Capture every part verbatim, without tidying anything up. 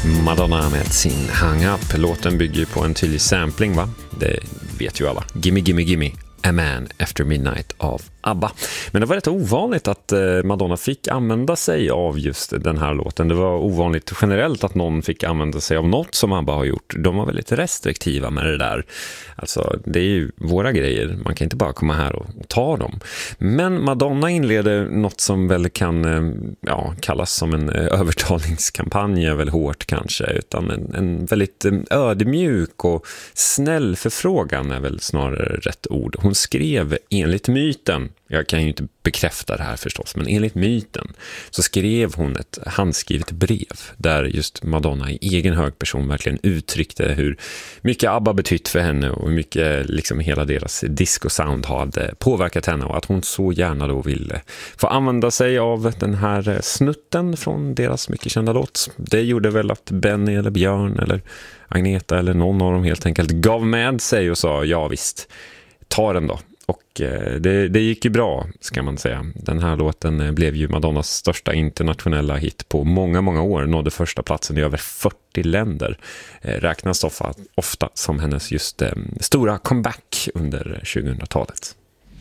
Madonna med sin Hang Up. Låten bygger på en tydlig sampling, va? Det vet ju alla. Gimme, gimme, gimme. A Man After Midnight av ABBA. Men det var rätt ovanligt att Madonna fick använda sig av just den här låten. Det var ovanligt generellt att någon fick använda sig av något som ABBA har gjort. De var väldigt restriktiva med det där. Alltså, det är ju våra grejer. Man kan inte bara komma här och, och ta dem. Men Madonna inleder något som väl kan ja, kallas som en övertalningskampanj, är väl hårt kanske, utan en, en väldigt ödmjuk och snäll förfrågan är väl snarare rätt ord. Hon skrev enligt myten, jag kan ju inte bekräfta det här förstås, men enligt myten så skrev hon ett handskrivet brev där just Madonna i egen hög person verkligen uttryckte hur mycket ABBA betytt för henne och hur mycket liksom hela deras disco-sound hade påverkat henne, och att hon så gärna då ville få använda sig av den här snutten från deras mycket kända låt. Det gjorde väl att Benny eller Björn eller Agneta eller någon av dem helt enkelt gav med sig och sa ja visst, ta den då. Och det, det gick ju bra, ska man säga. Den här låten blev ju Madonnas största internationella hit på många, många år. Nådde första platsen i över fyrtio länder. Räknas ofta, ofta som hennes just eh, stora comeback under tjugohundratalet.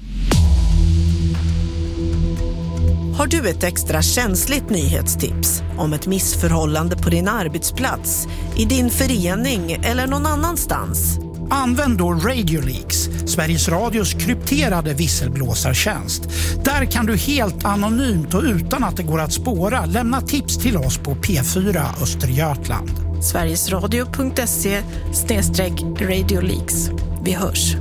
Har du ett extra känsligt nyhetstips om ett missförhållande på din arbetsplats, i din förening eller någon annanstans? Använd då Radio Leaks, Sveriges Radios krypterade visselblåsartjänst. Där kan du helt anonymt och utan att det går att spåra lämna tips till oss på P fyra Östergötland. Sverigesradio punkt se snedstreck Radio Leaks. Vi hörs.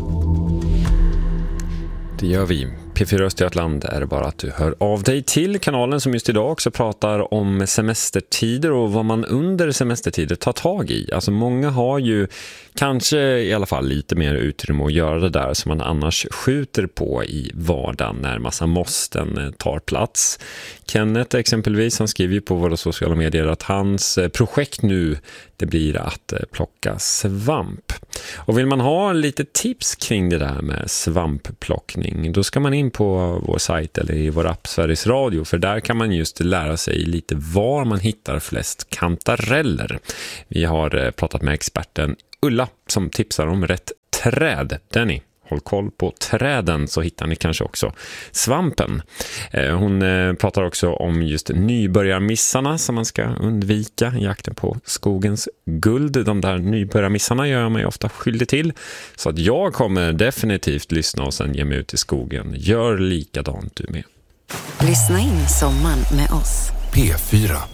Det gör vi. P fyra Östergötland är det bara att du hör av dig till kanalen som just idag också pratar om semestertider och vad man under semestertider tar tag i. Alltså många har ju kanske i alla fall lite mer utrymme att göra det där som man annars skjuter på i vardagen när massa måsten tar plats. Kenneth exempelvis, han skriver ju på våra sociala medier att hans projekt nu det blir att plocka svamp. Och vill man ha lite tips kring det där med svampplockning, då ska man in på vår sajt eller i vår app Sveriges Radio, för där kan man just lära sig lite var man hittar flest kantareller. Vi har pratat med experten Ulla som tipsar om rätt träd. Denny, håll koll på träden så hittar ni kanske också svampen. Hon pratar också om just nybörjarmissarna som man ska undvika i jakten på skogens guld. De där nybörjarmissarna gör jag mig ofta skyldig till. Så att jag kommer definitivt lyssna och sen ge mig ut i skogen. Gör likadant du med. Lyssna in sommaren med oss. P fyra.